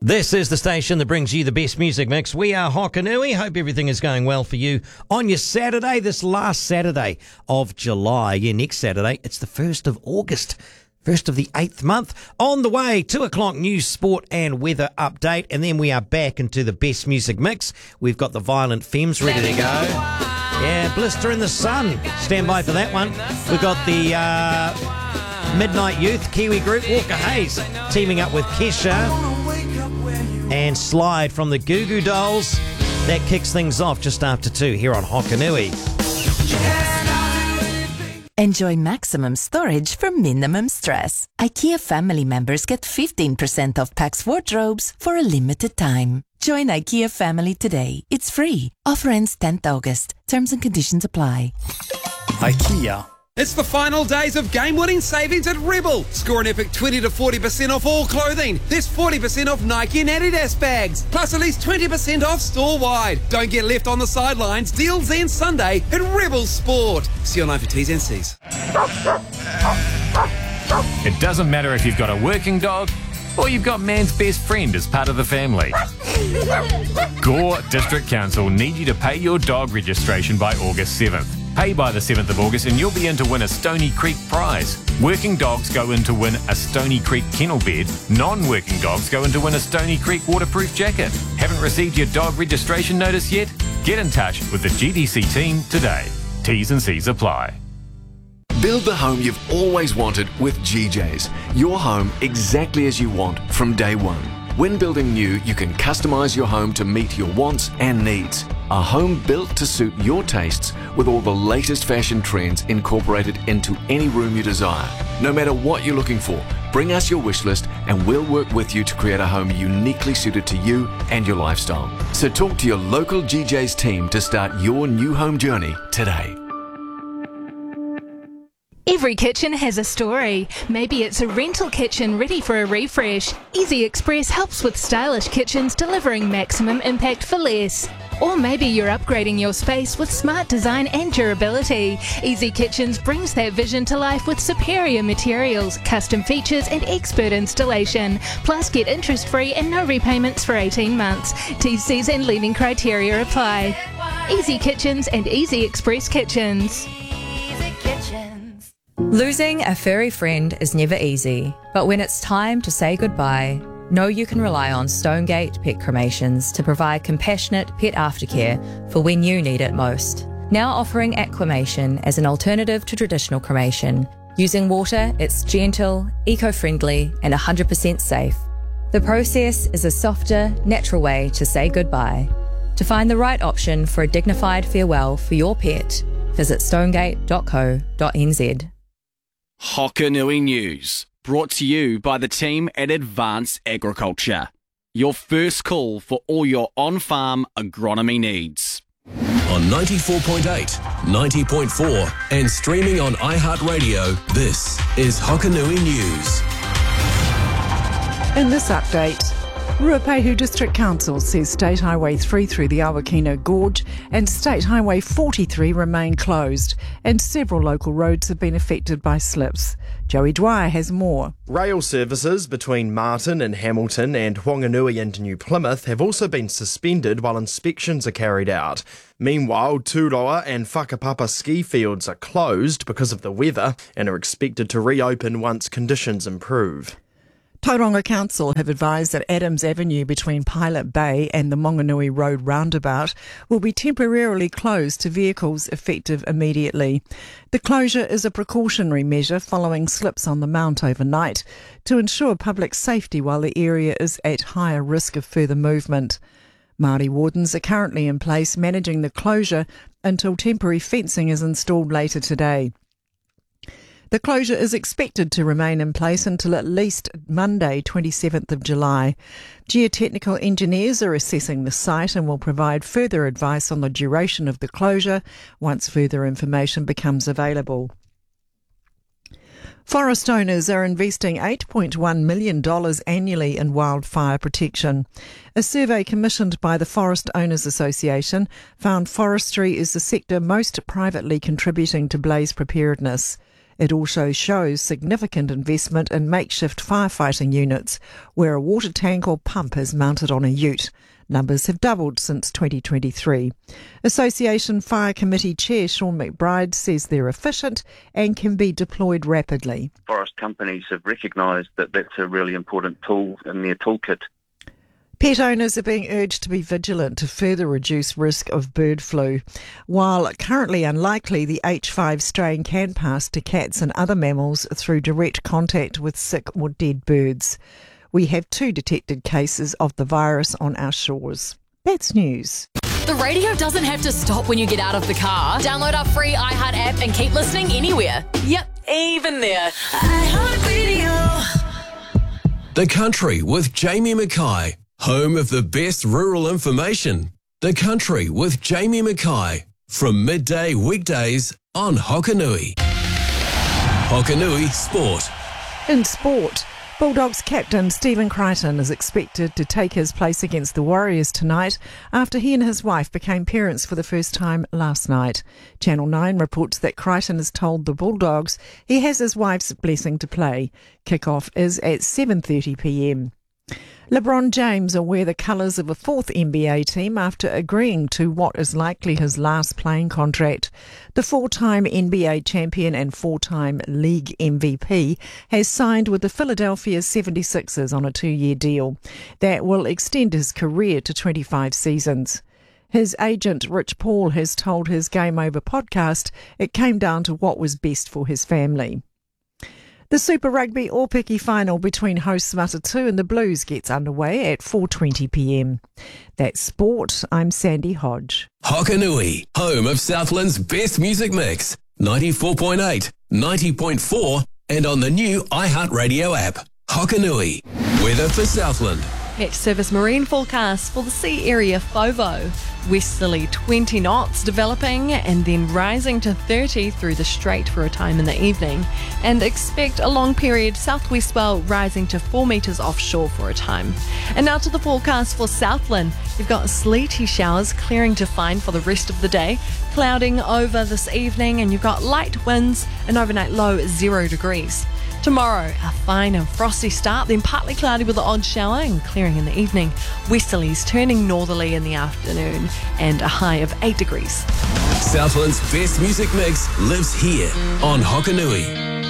This is the station that brings you the best music mix. We are Hokanui. Hope everything is going well for you on your Saturday, this last Saturday of July. Yeah, next Saturday, it's the 1st of August. First of the 8th month. On the way, 2 o'clock news, sport and weather update. And then we are back into the best music mix. We've got the Violent Femmes ready to go. Yeah, Blister in the Sun. Stand by for that one. We've got the Midnight Youth, Kiwi group, Walker Hayes, teaming up with Kesha. And Slide from the Goo Goo Dolls. That kicks things off just after 2 here on Hokanui. Enjoy maximum storage for minimum stress. IKEA family members get 15% off Pax wardrobes for a limited time. Join IKEA family today. It's free. Offer ends 10th August. Terms and conditions apply. IKEA. It's the final days of game-winning savings at Rebel. Score an epic 20 to 40% off all clothing. There's 40% off Nike and Adidas bags, plus at least 20% off store-wide. Don't get left on the sidelines. Deals end Sunday at Rebel Sport. See online for T's and C's. It doesn't matter if you've got a working dog or you've got man's best friend as part of the family. Gore District Council need you to pay your dog registration by August 7th. Pay by the 7th of August and you'll be in to win a Stony Creek prize. Working dogs go in to win a Stony Creek kennel bed. Non-working dogs go in to win a Stony Creek waterproof jacket. Haven't received your dog registration notice yet? Get in touch with the GDC team today. T's and C's apply. Build the home you've always wanted with GJ's. Your home exactly as you want from day one. When building new, you can customise your home to meet your wants and needs. A home built to suit your tastes with all the latest fashion trends incorporated into any room you desire. No matter what you're looking for, bring us your wish list and we'll work with you to create a home uniquely suited to you and your lifestyle. So talk to your local GJ's team to start your new home journey today. Every kitchen has a story. Maybe it's a rental kitchen ready for a refresh. Easy Express helps with stylish kitchens delivering maximum impact for less. Or maybe you're upgrading your space with smart design and durability. Easy Kitchens brings that vision to life with superior materials, custom features and expert installation. Plus get interest-free and no repayments for 18 months. TCs and lending criteria apply. Easy Kitchens and Easy Express Kitchens. Losing a furry friend is never easy, but when it's time to say goodbye, know you can rely on Stonegate Pet Cremations to provide compassionate pet aftercare for when you need it most. Now offering aquamation as an alternative to traditional cremation. Using water, it's gentle, eco-friendly and 100% safe. The process is a softer, natural way to say goodbye. To find the right option for a dignified farewell for your pet, visit stonegate.co.nz. Hokanui News, brought to you by the team at Advanced Agriculture. Your first call for all your on-farm agronomy needs. On 94.8, 90.4 and streaming on iHeartRadio, this is Hokanui News. In this update, Ruapehu District Council says State Highway 3 through the Awakino Gorge and State Highway 43 remain closed, and several local roads have been affected by slips. Joey Dwyer has more. Rail services between Martin and Hamilton and Whanganui and New Plymouth have also been suspended while inspections are carried out. Meanwhile, Turoa and Whakapapa ski fields are closed because of the weather and are expected to reopen once conditions improve. Tauranga Council have advised that Adams Avenue between Pilot Bay and the Monganui Road roundabout will be temporarily closed to vehicles effective immediately. The closure is a precautionary measure following slips on the mount overnight to ensure public safety while the area is at higher risk of further movement. Māori wardens are currently in place managing the closure until temporary fencing is installed later today. The closure is expected to remain in place until at least Monday, 27th of July. Geotechnical engineers are assessing the site and will provide further advice on the duration of the closure once further information becomes available. Forest owners are investing $8.1 million annually in wildfire protection. A survey commissioned by the Forest Owners Association found forestry is the sector most privately contributing to blaze preparedness. It also shows significant investment in makeshift firefighting units, where a water tank or pump is mounted on a ute. Numbers have doubled since 2023. Association Fire Committee Chair Sean McBride says they're efficient and can be deployed rapidly. Forest companies have recognised that that's a really important tool in their toolkit. Pet owners are being urged to be vigilant to further reduce risk of bird flu. While currently unlikely, the H5 strain can pass to cats and other mammals through direct contact with sick or dead birds. We have 2 detected cases of the virus on our shores. That's news. The radio doesn't have to stop when you get out of the car. Download our free iHeart app and keep listening anywhere. Yep, even there. iHeartRadio. The Country with Jamie Mackay, home of the best rural information. The Country with Jamie Mackay, from midday weekdays on Hokanui. Hokanui Sport. In sport, Bulldogs captain Stephen Crichton is expected to take his place against the Warriors tonight after he and his wife became parents for the first time last night. Channel 9 reports that Crichton has told the Bulldogs he has his wife's blessing to play. Kick-off is at 7:30pm. LeBron James will wear the colours of a 4th NBA team after agreeing to what is likely his last playing contract. The 4-time NBA champion and 4-time league MVP has signed with the Philadelphia 76ers on a 2-year deal that will extend his career to 25 seasons. His agent, Rich Paul, has told his Game Over podcast it came down to what was best for his family. The Super Rugby Aupiki final between hosts Matatu and the Blues gets underway at 4:20pm. That's sport. I'm Sandy Hodge. Hokanui, home of Southland's best music mix. 94.8, 90.4 and on the new iHeartRadio app. Hokanui, weather for Southland. Met Service marine forecast for the sea area FOVO. Westerly 20 knots developing and then rising to 30 through the strait for a time in the evening. And expect a long period southwest swell rising to 4 metres offshore for a time. And now to the forecast for Southland. You've got sleety showers clearing to find for the rest of the day. Clouding over this evening and you've got light winds, an overnight low 0 degrees. Tomorrow, a fine and frosty start, then partly cloudy with an odd shower and clearing in the evening. Westerlies turning northerly in the afternoon and a high of 8 degrees. Southland's best music mix lives here on Hokanui.